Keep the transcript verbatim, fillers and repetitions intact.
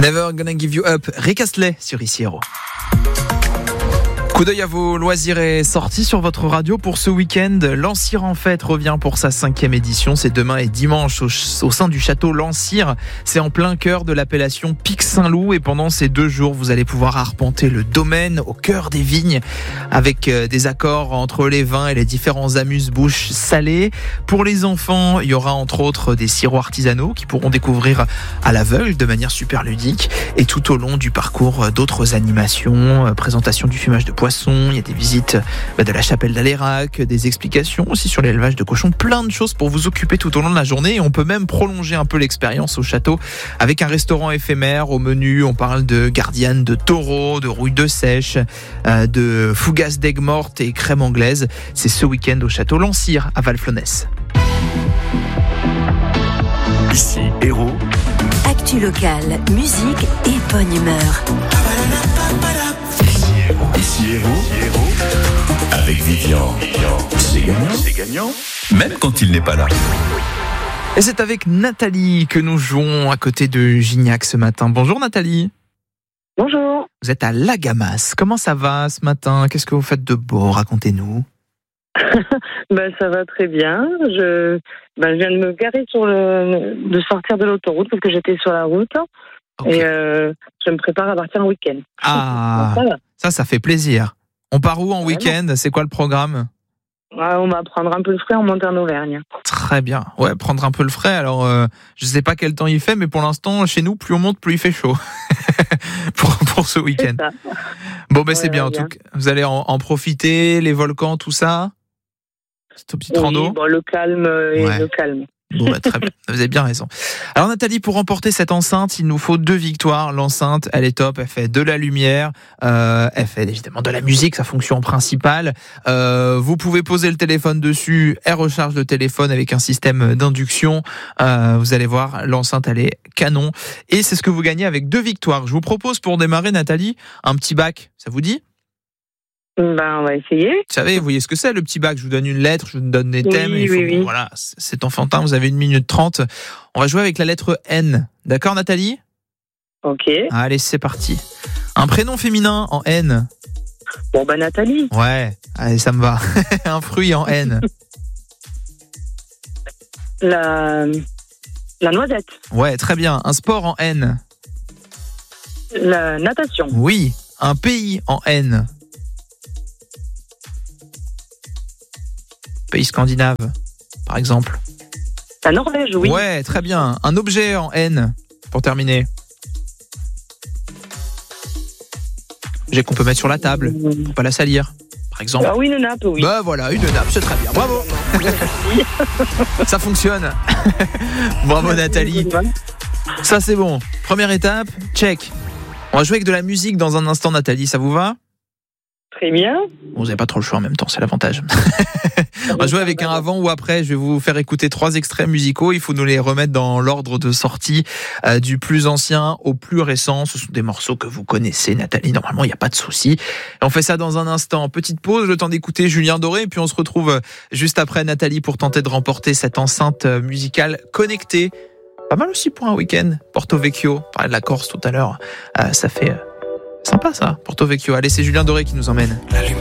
Never Gonna Give You Up, Rick Astley sur Ici Héros. Coup d'œil à vos loisirs et sorties sur votre radio pour ce week-end. L'Ancire en fête revient pour sa cinquième édition. C'est demain et dimanche au, au sein du château L'Ancire. C'est en plein cœur de l'appellation Pic Saint-Loup et pendant ces deux jours, vous allez pouvoir arpenter le domaine au cœur des vignes avec des accords entre les vins et les différents amuse-bouches salés. Pour les enfants, il y aura entre autres des sirops artisanaux qui pourront découvrir à l'aveugle de manière super ludique et tout au long du parcours d'autres animations, présentation du fumage de poisson. Il y a des visites de la chapelle d'Alérac, des explications aussi sur l'élevage de cochons, plein de choses pour vous occuper tout au long de la journée. Et on peut même prolonger un peu l'expérience au château avec un restaurant éphémère. Au menu, on parle de gardiane de taureau, de rouille de sèche, de fougasse d'aigues mortes et crème anglaise. C'est ce week-end au château L'Ancire à Valflonès. Ici Héros. Actu locale, musique et bonne humeur. Ici Héros, avec Vivian, c'est gagnant, c'est gagnant, même quand il n'est pas là. Et c'est avec Nathalie que nous jouons à côté de Gignac ce matin. Bonjour Nathalie. Bonjour. Vous êtes à Lagamas. Comment ça va ce matin ? Qu'est-ce que vous faites de beau ? Racontez-nous. ben, ça va très bien. Je, ben, je viens de me garer sur le, de sortir de l'autoroute parce que j'étais sur la route. Okay. Et euh, je me prépare à partir en week-end. Ah, ça, ça, ça fait plaisir. On part où en week-end ? C'est quoi le programme ? Ouais, on va prendre un peu le frais en montant en Auvergne. Très bien. Ouais, prendre un peu le frais. Alors, euh, je sais pas quel temps il fait, mais pour l'instant, chez nous, plus on monte, plus il fait chaud. pour, pour ce week-end. Bon, ben ouais, c'est bien. En tout cas, vous allez en, en profiter, les volcans, tout ça. C'est au petit oui, rando. Bon, le calme et ouais. le calme. Bon, bah, très bien, vous avez bien raison. Alors Nathalie, pour remporter cette enceinte, il nous faut deux victoires. L'enceinte, elle est top, elle fait de la lumière, euh, elle fait évidemment de la musique, sa fonction principale. Euh, vous pouvez poser le téléphone dessus, elle recharge le téléphone avec un système d'induction. Euh, vous allez voir, l'enceinte, elle est canon. Et c'est ce que vous gagnez avec deux victoires. Je vous propose pour démarrer, Nathalie, un petit bac, ça vous dit ? Ben, on va essayer. Vous savez, vous voyez ce que c'est, le petit bac. Je vous donne une lettre, je vous donne des thèmes. Oui, il faut, oui, oui. Voilà, c'est enfantin, vous avez une minute trente. On va jouer avec la lettre N. D'accord, Nathalie ? Ok. Allez, c'est parti. Un prénom féminin en N. Bon, ben, Nathalie. Ouais, allez, ça me va. Un fruit en N. La... La noisette. Ouais, très bien. Un sport en N. La natation. Oui. Un pays en N. Pays scandinave, par exemple. La Norvège, oui. Ouais, très bien. Un objet en N, pour terminer. Objet qu'on peut mettre sur la table, pour pas la salir, par exemple. Ah oui, une nappe, oui. Bah voilà, une nappe, c'est très bien. Bravo. Ça fonctionne. Bravo Nathalie. Ça c'est bon. Première étape, check. On va jouer avec de la musique dans un instant, Nathalie, ça vous va ? Très bien. Bon, vous n'avez pas trop le choix en même temps, c'est l'avantage. On va jouer avec un avant ou après. Je vais vous faire écouter trois extraits musicaux. Il faut nous les remettre dans l'ordre de sortie, euh, du plus ancien au plus récent. Ce sont des morceaux que vous connaissez, Nathalie. Normalement, il n'y a pas de souci. Et on fait ça dans un instant. Petite pause, le temps d'écouter Julien Doré. Et puis on se retrouve juste après, Nathalie, pour tenter de remporter cette enceinte musicale connectée. Pas mal aussi pour un week-end. Porto Vecchio, on parlait de la Corse tout à l'heure. Euh, ça fait... Euh, Sympa ça, Porto Vecchio. Allez, c'est Julien Doré qui nous emmène. La lumière.